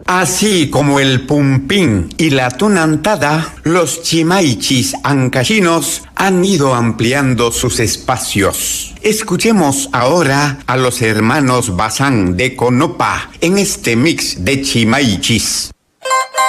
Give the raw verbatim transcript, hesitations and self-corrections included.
Así como el pumpín y la tunantada, los chimaichis ancachinos han ido ampliando sus espacios. Escuchemos ahora a los hermanos Bazán de Conopa en este mix de chimaichis.